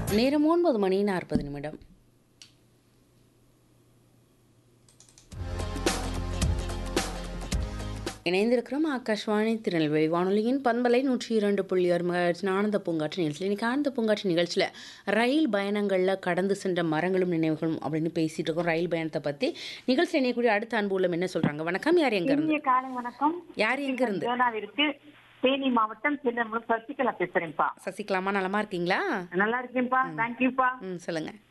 நேரம் 9:40. இணைந்திருக்கிறோம் ஆகாஷ்வாணி திருநெல்வேலி வானொலியின் பண்பலை 102.6 மெகாஹெர்ட்ஸ் ஆனந்த பூங்காற்று நிகழ்ச்சியில். இன்னைக்கு ஆனந்த பூங்காற்று நிகழ்ச்சியில் ரயில் பயணங்களில் கடந்து சென்ற மரங்களும் நினைவுகளும் அப்படின்னு பேசிட்டு இருக்கோம். ரயில் பயணத்தை பற்றி நிகழ்ச்சியில் இணையக்கூடிய அடுத்த அன்பு உள்ளம் என்ன சொல்றாங்க? வணக்கம், யார் எங்க இருந்து? காலை வணக்கம். யார் எங்க இருந்து? ஜோனாவிற்கு தேனி மாவட்டம் சின்னமும் சசிகலா பேசுறேன்ப்பா. சசிகலாமா, நலமா இருக்கீங்களா? நல்லா இருக்கேன்ப்பா. தேங்க்யூப்பா. சொல்லுங்க.